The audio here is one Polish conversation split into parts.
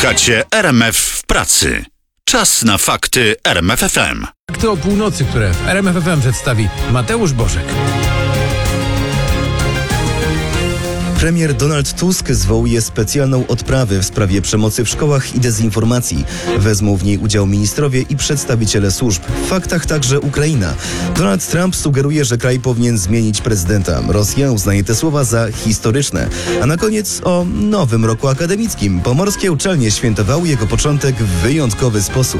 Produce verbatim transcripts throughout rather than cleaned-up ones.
Słuchacie R M F w pracy. Czas na fakty R M F F M. Fakty o północy, które w R M F F M przedstawi Mateusz Bożek. Premier Donald Tusk zwołuje specjalną odprawę w sprawie przemocy w szkołach i dezinformacji. Wezmą w niej udział ministrowie i przedstawiciele służb. W faktach także Ukraina. Donald Trump sugeruje, że kraj powinien zmienić prezydenta. Rosja uznaje te słowa za historyczne. A na koniec o nowym roku akademickim. Pomorskie uczelnie świętowały jego początek w wyjątkowy sposób.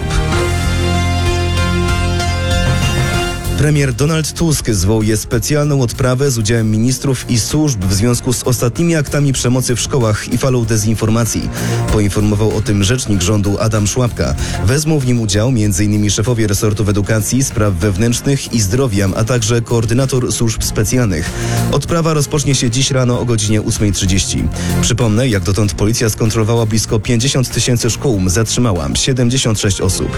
Premier Donald Tusk zwołuje specjalną odprawę z udziałem ministrów i służb w związku z ostatnimi aktami przemocy w szkołach i falą dezinformacji. Poinformował o tym rzecznik rządu Adam Szłapka. Wezmą w nim udział m.in. szefowie resortów edukacji, spraw wewnętrznych i zdrowia, a także koordynator służb specjalnych. Odprawa rozpocznie się dziś rano o godzinie ósma trzydzieści. Przypomnę, jak dotąd policja skontrolowała blisko pięćdziesiąt tysięcy szkół, zatrzymała siedemdziesiąt sześć osób.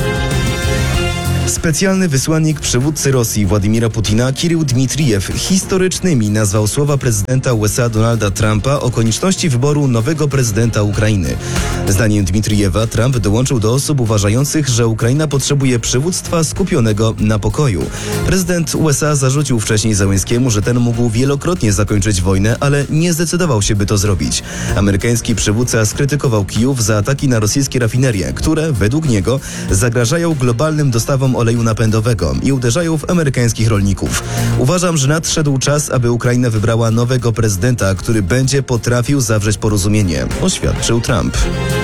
Specjalny wysłannik przywódcy Rosji Władimira Putina Kirył Dmitrijew historycznymi nazwał słowa prezydenta U S A Donalda Trumpa o konieczności wyboru nowego prezydenta Ukrainy. Zdaniem Dmitrijewa Trump dołączył do osób uważających, że Ukraina potrzebuje przywództwa skupionego na pokoju. Prezydent U S A zarzucił wcześniej Zełenskiemu, że ten mógł wielokrotnie zakończyć wojnę, ale nie zdecydował się, by to zrobić. Amerykański przywódca skrytykował Kijów za ataki na rosyjskie rafinerie, które według niego zagrażają globalnym dostawom oleju napędowego i uderzają w amerykańskich rolników. Uważam, że nadszedł czas, aby Ukraina wybrała nowego prezydenta, który będzie potrafił zawrzeć porozumienie, oświadczył Trump.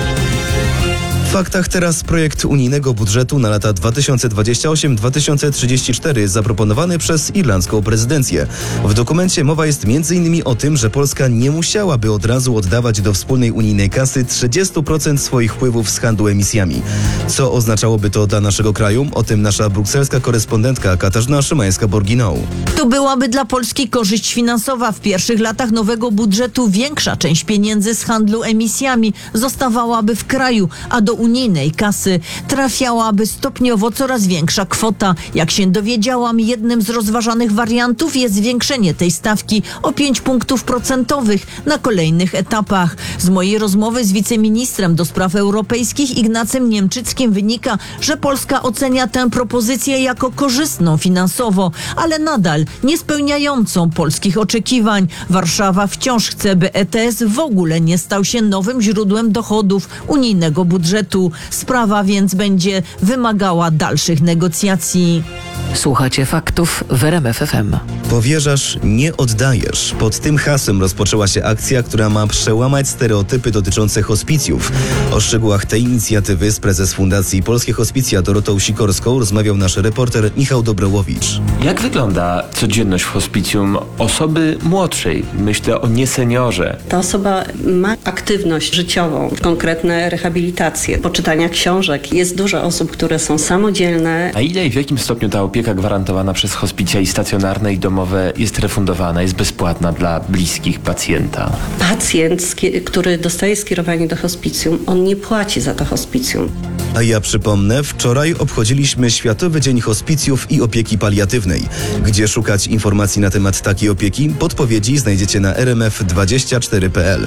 W faktach teraz projekt unijnego budżetu na lata dwa tysiące dwudziesty ósmy do dwa tysiące trzydziestego czwartego zaproponowany przez irlandzką prezydencję. W dokumencie mowa jest między innymi o tym, że Polska nie musiałaby od razu oddawać do wspólnej unijnej kasy trzydzieści procent swoich wpływów z handlu emisjami. Co oznaczałoby to dla naszego kraju? O tym nasza brukselska korespondentka Katarzyna Szymańska-Borginą. To byłaby dla Polski korzyść finansowa. W pierwszych latach nowego budżetu większa część pieniędzy z handlu emisjami zostawałaby w kraju, a do unijnej kasy trafiałaby stopniowo coraz większa kwota. Jak się dowiedziałam, jednym z rozważanych wariantów jest zwiększenie tej stawki o pięć punktów procentowych na kolejnych etapach. Z mojej rozmowy z wiceministrem do spraw europejskich Ignacym Niemczyckim wynika, że Polska ocenia tę propozycję jako korzystną finansowo, ale nadal nie spełniającą polskich oczekiwań. Warszawa wciąż chce, by E T S w ogóle nie stał się nowym źródłem dochodów unijnego budżetu. Sprawa więc będzie wymagała dalszych negocjacji. Słuchacie faktów w R M F F M. Powierzasz, nie oddajesz. Pod tym hasłem rozpoczęła się akcja, która ma przełamać stereotypy dotyczące hospicjów. O szczegółach tej inicjatywy z prezes Fundacji Polskie Hospicja Dorotą Sikorską rozmawiał nasz reporter Michał Dobrołowicz. Jak wygląda codzienność w hospicjum osoby młodszej? Myślę o nieseniorze. Ta osoba ma aktywność życiową, konkretne rehabilitacje, poczytania książek. Jest dużo osób, które są samodzielne. A ile i w jakim stopniu ta opieka gwarantowana przez hospicja i stacjonarne i domowe jest refundowana, jest bezpłatna dla bliskich pacjenta? Pacjent, który dostaje skierowanie do hospicjum, on nie płaci za to hospicjum. A ja przypomnę, wczoraj obchodziliśmy Światowy Dzień Hospicjów i Opieki Paliatywnej. Gdzie szukać informacji na temat takiej opieki? Podpowiedzi znajdziecie na r m f dwadzieścia cztery kropka p l.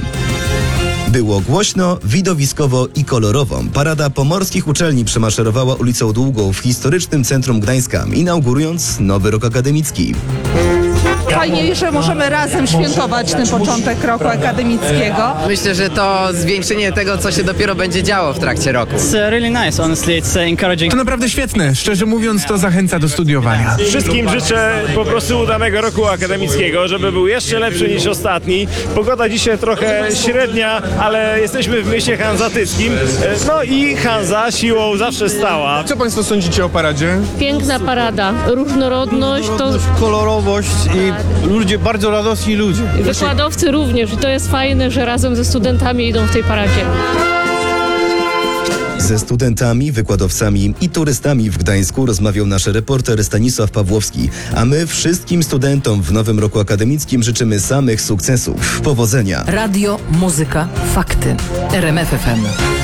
Było głośno, widowiskowo i kolorowo. Parada pomorskich uczelni przemaszerowała ulicą Długą w historycznym centrum Gdańska, inaugurując nowy rok akademicki. Fajnie, że możemy razem świętować ten początek roku akademickiego. Myślę, że to zwiększenie tego, co się dopiero będzie działo w trakcie roku. It's really nice, honestly, it's encouraging. To naprawdę świetne. Szczerze mówiąc, to zachęca do studiowania. Wszystkim życzę po prostu udanego roku akademickiego, żeby był jeszcze lepszy niż ostatni. Pogoda dzisiaj trochę średnia, ale jesteśmy w mieście hanzatyckim. No i Hanza siłą zawsze stała. Co Państwo sądzicie o paradzie? Piękna parada, różnorodność, różnorodność to... kolorowość i ludzie, bardzo radosni ludzie. Wykładowcy również i to jest fajne, że razem ze studentami idą w tej paradzie. Ze studentami, wykładowcami i turystami w Gdańsku rozmawiał nasz reporter Stanisław Pawłowski. A my wszystkim studentom w nowym roku akademickim życzymy samych sukcesów. Powodzenia. Radio, muzyka, fakty. R M F F M.